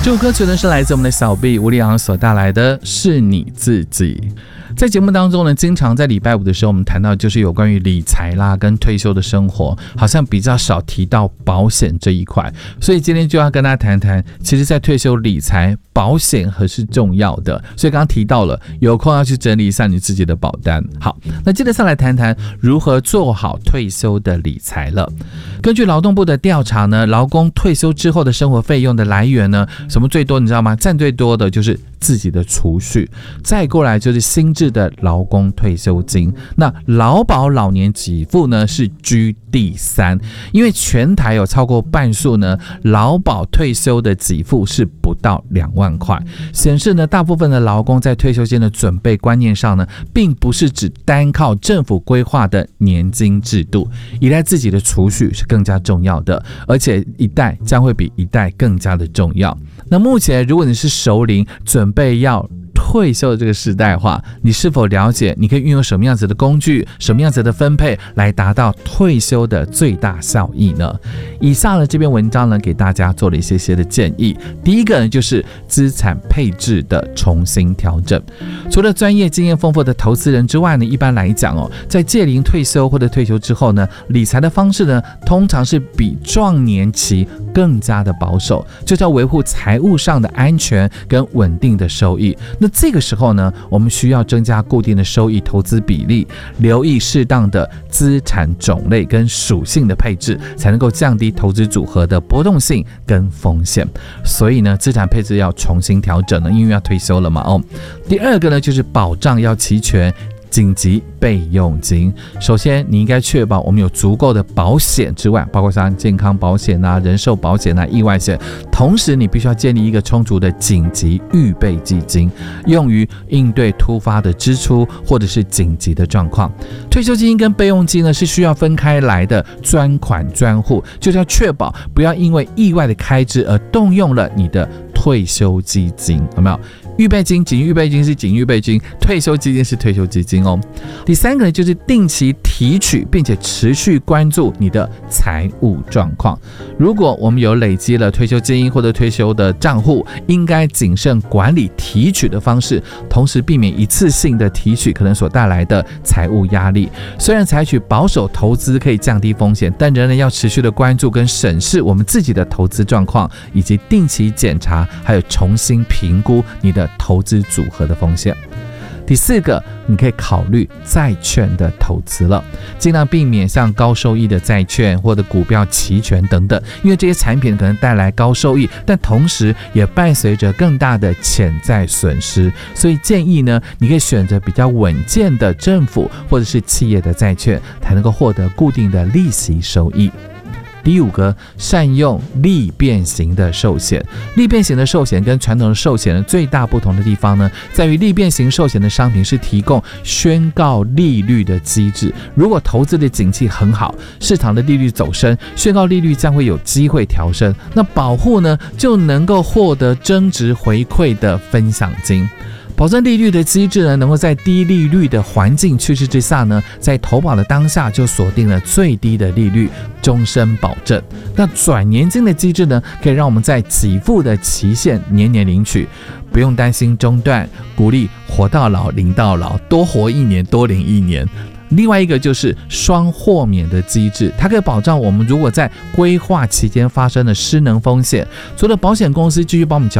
这首歌曲呢是来自我们的小 B 吴立昂所带来的是你自己。在节目当中呢，经常在礼拜五的时候我们谈到就是有关于理财啦跟退休的生活，好像比较少提到保险这一块，所以今天就要跟大家谈谈，其实在退休理财保险何是重要的，所以刚刚提到了有空要去整理一下你自己的保单。好，那接着上来谈谈如何做好退休的理财了。根据劳动部的调查呢，劳工退休之后的生活费用的来源呢，什么最多你知道吗？占最多的就是自己的储蓄，再过来就是新制的劳工退休金，那劳保老年给付呢是居第3，因为全台有超过半数呢劳保退休的给付是不到2万块，显示呢大部分的劳工在退休金的准备观念上呢，并不是只单靠政府规划的年金制度，依赖自己的储蓄是更加重要的，而且一代将会比一代更加的重要。那目前如果你是熟龄准备要退休的这个时代的话，你是否了解你可以运用什么样子的工具，什么样子的分配来达到退休的最大效益呢？以下呢这篇文章呢给大家做了一些的建议。第一个呢就是资产配置的重新调整。除了专业经验丰富的投资人之外呢，一般来讲在届龄退休或者退休之后呢，理财的方式呢通常是比壮年期更加的保守，就是要维护财务上的安全跟稳定的收益。那这个时候呢，我们需要增加固定的收益投资比例，留意适当的资产种类跟属性的配置，才能够降低投资组合的波动性跟风险。所以呢，资产配置要重新调整呢，因为要退休了嘛。第二个呢，就是保障要齐全。紧急备用金，首先你应该确保我们有足够的保险之外，包括像健康保险啊、人寿保险啊、意外险，同时你必须要建立一个充足的紧急预备基金，用于应对突发的支出或者是紧急的状况。退休金跟备用金呢是需要分开来的专款专户，就是要确保不要因为意外的开支而动用了你的退休基金，有没有？预备金、紧预备金是紧预备金，退休基金是退休基金哦。第三个呢，就是定期提取，并且持续关注你的财务状况。如果我们有累积了退休金或者退休的账户，应该谨慎管理提取的方式，同时避免一次性的提取可能所带来的财务压力。虽然采取保守投资可以降低风险，但仍然要持续的关注跟审视我们自己的投资状况，以及定期检查，还有重新评估你的投资组合的风险。第四个，你可以考虑债券的投资了，尽量避免像高收益的债券或者股票期权等等，因为这些产品可能带来高收益，但同时也伴随着更大的潜在损失，所以建议呢，你可以选择比较稳健的政府或者是企业的债券，才能够获得固定的利息收益。第五个，善用利变型的寿险。利变型的寿险跟传统的寿险的最大不同的地方呢，在于利变型寿险的商品是提供宣告利率的机制。如果投资的景气很好，市场的利率走升，宣告利率将会有机会调升，那保护呢就能够获得增值回馈的分享金。保证利率的机制呢，能够在低利率的环境趋势之下呢，在投保的当下就锁定了最低的利率，终身保证。那转年金的机制呢，可以让我们在给付的期限年年领取，不用担心中断，鼓励活到老领到老，多活1年多领1年。另外一个就是双豁免的机制，它可以保障我们如果在规划期间发生了失能风险，除了保险公司继续帮我们